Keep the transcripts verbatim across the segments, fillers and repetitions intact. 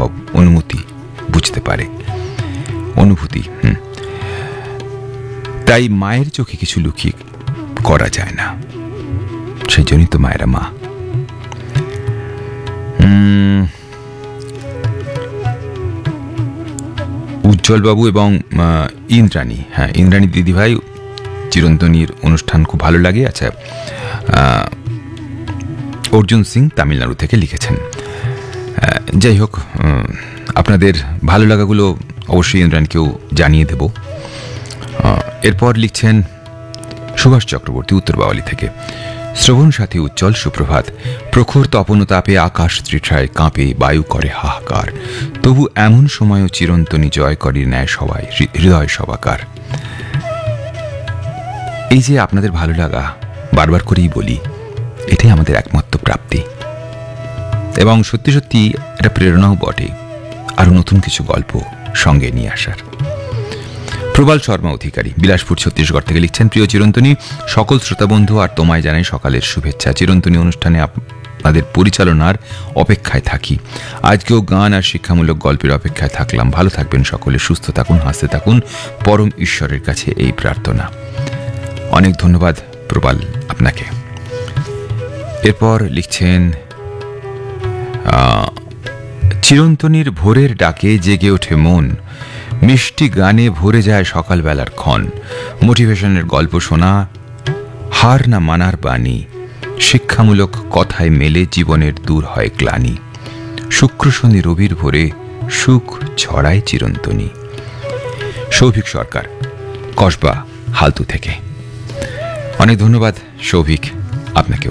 অনুভব অনুমতি বুঝতে পারে, অনুভূতি। হুম তাই মায়ের চোখে কিছু লুকিয়ে করা যায় না, সেই জন্যই তো মায়েরা মা। উজ্জ্বল বাবু এবং ইন্দ্রাণী, হ্যাঁ ইন্দ্রাণী দিদিভাই, চিরন্তনীর অনুষ্ঠান খুব ভালো লাগে। আচ্ছা, অর্জুন সিং তামিলনাড়ু থেকে লিখেছেন। যাই হোক, আপনাদের ভালো লাগাগুলো অবশ্যই ইন্দ্রাণীকেও জানিয়ে দেব। এরপর লিখছেন সুভাষ চক্রবর্তী উত্তর বাওয়ালি থেকে। শ্রবণ সাথী উজ্জ্বল সুপ্রভাত। প্রখর তপনতাপে আকাশ তৃষায় কাঁপে, বায়ু করে হাহাকার, তবু এমন সময়ও চিরন্তনী জয় করে নেয় সবাই হৃদয় সবাকার। এই যে আপনাদের ভালো লাগা, বারবার করেই বলি, এটাই আমাদের একমাত্র প্রাপ্তি এবং সত্যি সত্যি এটা প্রেরণাও বটে আরো নতুন কিছু গল্প সঙ্গে নিয়ে আসার। প্রবাল শর্মা অধিকারী বিলাসপুর ছত্তিশগড় থেকে লিখছেন, প্রিয় চিরন্তনী, সকল শ্রোতাবন্ধু আর তোমায় জানাই সকালের শুভেচ্ছা। চিরন্তনী অনুষ্ঠানে আপনাদের পরিচালনার অপেক্ষায় থাকি। আজকেও গান আর শিক্ষামূলক গল্পের অপেক্ষায় থাকলাম। ভালো থাকবেন সকলে, সুস্থ থাকুন, হাসতে থাকুন, পরম ঈশ্বরের কাছে এই প্রার্থনা। অনেক ধন্যবাদ প্রবাল আপনাকে। এরপর লিখছেন, চিরন্তনীর ভোরের ডাকে জেগে ওঠে মন, মিষ্টি গানে ভরে যায় সকালবেলার ক্ষণ। মোটিভেশনের গল্প শোনা, হার না মানার বাণী, শিক্ষামূলক কথায় মেলে জীবনের দূর হয় গ্লানি। শুক্র শনি রবির ভোরে সুখ ছড়ায় চিরন্তনী। সৌভিক সরকার কসবা হালতু থেকে। অনেক ধন্যবাদ সৌভিক আপনাকেও।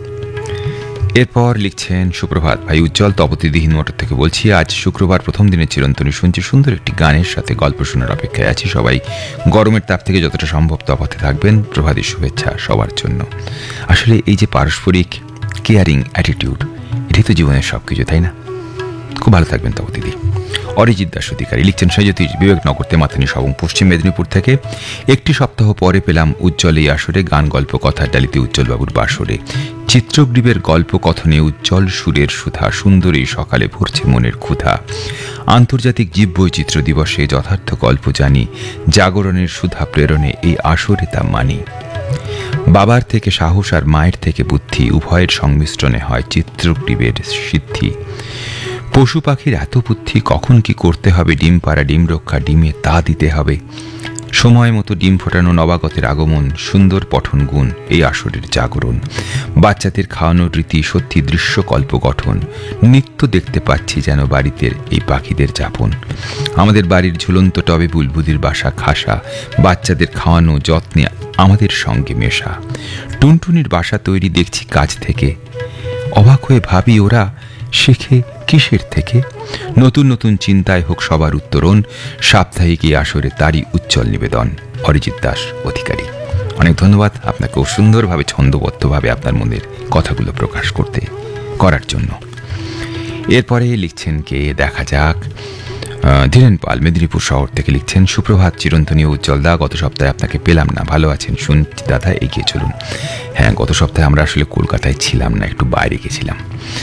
এরপর লিখছেন, সুপ্রভাত ভাই উজ্জ্বল, তপতিদিহীন মোটর থেকে বলছি। আজ শুক্রবার প্রথম দিনের চিরন্তনী শুনছি, সুন্দর একটি গানের সাথে গল্প শোনার অপেক্ষায় আছি। সবাই গরমের তাপ থেকে যতটা সম্ভব তফাতে থাকবেন। প্রভাতী শুভেচ্ছা সবার জন্য। আসলে এই যে পারস্পরিক কেয়ারিং অ্যাটিটিউড, এটাই তো জীবনের সব কিছু, তাই না? খুব ভালো থাকবেন তপতিদি। অরিজিৎ দাস অধিকারী লিখছেন, সৈয়দী বিবেকনগর তেমাথানি সবং পশ্চিম মেদিনীপুর থেকে। একটি সপ্তাহ পরে পেলাম উজ্জ্বল এই আসরে, গান গল্প কথার ডালিতে উজ্জ্বলবাবুর বাসরে। চিত্রগ্রীবের গল্প কথনে উজ্জ্বল সুরের সুধা, সুন্দর এই সকালে ভরছে মনের ক্ষুধা। আন্তর্জাতিক জীববৈচিত্র্য দিবসে যথার্থ গল্প জানি, জাগরণের সুধা প্রেরণে এই আসরে তা মানি। বাবার থেকে সাহস আর মায়ের থেকে বুদ্ধি, উভয়ের সংমিশ্রণে হয় চিত্রগ্রীবের সিদ্ধি। পশু পাখির এত বুদ্ধি, কখন কি করতে হবে, ডিম পাড়া ডিম রক্ষা ডিমে তা দিতে হবে। সময় মতো ডিম ফোটানো, নবাগতের আগমন, সুন্দর পঠন গুণ এই আসরের জাগরণ। বাচ্চাদের খাওয়ানোর রীতি, সত্যি দৃশ্যকল্প গঠন। নিত্য দেখতে পাচ্ছি যেন বাড়িতে এই পাখিদের যাপন। আমাদের বাড়ির ঝুলন্ত টবে বুলবুলির বাসা খাসা, বাচ্চাদের খাওয়ানো যত্নে আমাদের সঙ্গে মেশা। টুনটুনির বাসা তৈরি দেখছি কাছ থেকে, অবাক হয়ে ভাবি ওরা শেখে কিসের থেকে। নতুন নতুন চিন্তায় হোক সবার উত্তরণ, সাপ্তাহিক এই আসরে তারই উজ্জ্বল নিবেদন। অরিজিৎ দাস অধিকারী, অনেক ধন্যবাদ আপনাকেও সুন্দরভাবে ছন্দবদ্ধভাবে আপনার মনের কথাগুলো প্রকাশ করতে করার জন্য। এরপরে লিখছেন কে দেখা যাক, ধীরেন পাল মেদিনীপুর শহর থেকে লিখছেন, সুপ্রভাত চিরন্তনী উজ্জ্বল দা, গত সপ্তাহে আপনাকে পেলাম না, ভালো আছেন শুনছি দাদা, এগিয়ে চলুন। হ্যাঁ, গত সপ্তাহে আমরা আসলে কলকাতায় ছিলাম না, একটু বাইরে গেছিলাম।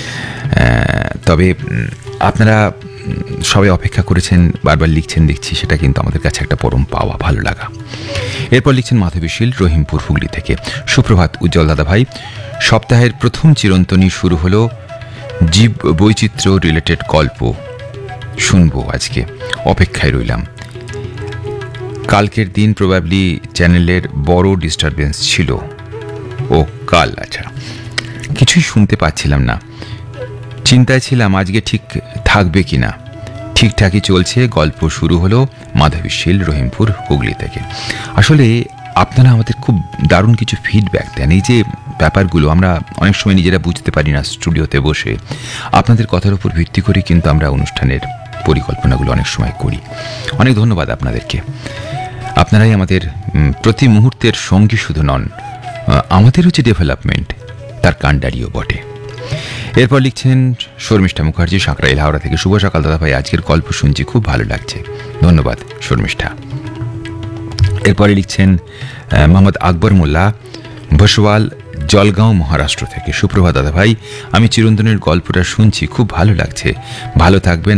তবে আপনারা সবাই অপেক্ষা করেছেন, বারবার লিখছেন দেখছি, সেটা কিন্তু আমাদের কাছে একটা পরম পাওয়া, ভালো লাগা। এরপর লিখছেন মাধবীশীল রহিমপুর হুগলি থেকে, সুপ্রভাত উজ্জ্বল দাদা ভাই, সপ্তাহের প্রথম চিরন্তনী শুরু হলো, জীব বৈচিত্র্য রিলেটেড গল্প শুনবো আজকে, অপেক্ষায় রইলাম। কালকের দিন প্রবাবলি চ্যানেলের বড় ডিস্টারবেন্স ছিল। ও কাল, আচ্ছা, কিছুই শুনতে পাচ্ছিলাম না, চিন্তায় ছিলাম আজকে ঠিক থাকবে কিনা। ঠিকঠাকই চলছে, গল্প শুরু হলো। মাধবীশীল রহিমপুর হুগলি থেকে। আসলে আপনারা আমাদের খুব দারুণ কিছু ফিডব্যাক দেন। এই যে ব্যাপারগুলো আমরা অনেক সময় নিজেরা বুঝতে পারি না স্টুডিওতে বসে, আপনাদের কথার উপর ভিত্তি করে কিন্তু আমরা অনুষ্ঠানের পরিকল্পনাগুলো অনেক সময় করি। অনেক ধন্যবাদ আপনাদেরকে। আপনারাই আমাদের প্রতি মুহূর্তের সঙ্গী শুধু নন, আমাদেরও যে ডেভেলপমেন্ট তার কাণ্ডারিও বটে। এরপর লিখছেন শর্মিষ্ঠা মুখার্জি সাঁকরাইল হাওড়া থেকে, শুভ সকাল দাদা ভাই, আজকের গল্প শুনছি, খুব ভালো লাগছে। ধন্যবাদ শর্মিষ্ঠা। এরপরে লিখছেন মোহাম্মদ আকবর মোল্লা ভসওয়াল জলগাঁও মহারাষ্ট্র থেকে, সুপ্রভাত দাদা ভাই, আমি চিরন্তনের গল্পটা শুনছি, খুব ভালো লাগছে, ভালো থাকবেন।